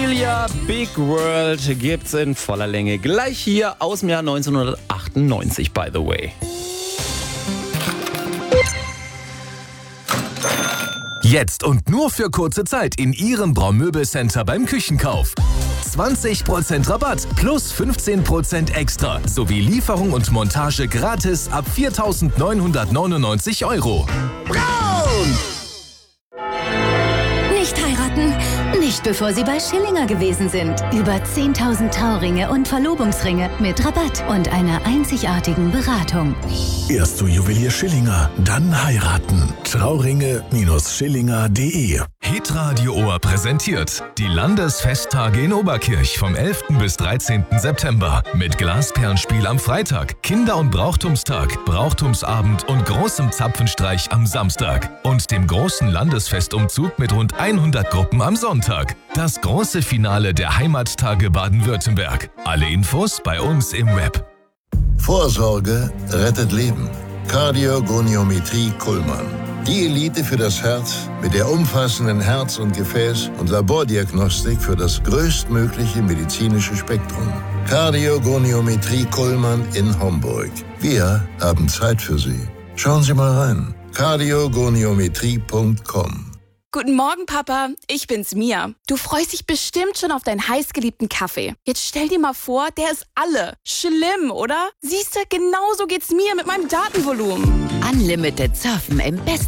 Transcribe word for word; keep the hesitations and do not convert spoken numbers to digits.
Emilia, Big World gibt's in voller Länge. Gleich hier aus dem Jahr neunzehnhundertachtundneunzig, by the way. Jetzt und nur für kurze Zeit in Ihrem Braumöbel-Center beim Küchenkauf. zwanzig Prozent Rabatt plus fünfzehn Prozent extra sowie Lieferung und Montage gratis ab viertausendneunhundertneunundneunzig Euro. Braun! Nicht heiraten, nicht bevor Sie bei Schillinger gewesen sind. Über zehntausend Trauringe und Verlobungsringe mit Rabatt und einer einzigartigen Beratung. Erst zu Juwelier Schillinger, dann heiraten. Trauringe Schillinger punkt de. Hitradio Ohr präsentiert die Landesfesttage in Oberkirch vom elften bis dreizehnten September mit Glasperlenspiel am Freitag, Kinder- und Brauchtumstag, Brauchtumsabend und großem Zapfenstreich am Samstag und dem großen Landesfestumzug mit rund hundert Gruppen am Sonntag. Das große Finale der Heimattage Baden-Württemberg. Alle Infos bei uns im Web. Vorsorge rettet Leben. Kardiogoniometrie Kuhlmann. Die Elite für das Herz mit der umfassenden Herz- und Gefäß- und Labordiagnostik für das größtmögliche medizinische Spektrum. Kardiogoniometrie Kuhlmann in Homburg. Wir haben Zeit für Sie. Schauen Sie mal rein. kardiogoniometrie punkt com. Guten Morgen, Papa. Ich bin's, Mia. Du freust dich bestimmt schon auf deinen heißgeliebten Kaffee. Jetzt stell dir mal vor, der ist alle. Schlimm, oder? Siehst du, genauso geht's mir mit meinem Datenvolumen. Unlimited surfen im besten